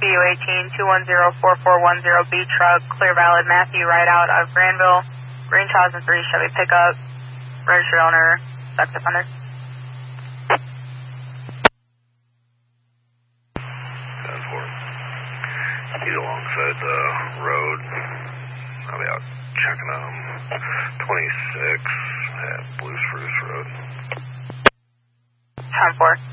BU18-210-4410 B truck, clear valid, Matthew, right out of Granville, green 1003 Chevy pickup, registered owner, sex offender. 10-4. He's alongside the road. I'll be out checking him. 26 at Blue Spruce Road. 10-4.